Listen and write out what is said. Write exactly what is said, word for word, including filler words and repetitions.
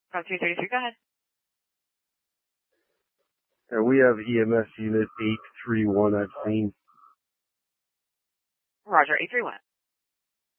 From two thirty-three, go ahead. And we have E M S unit eight three one I've seen. Roger, eight three one.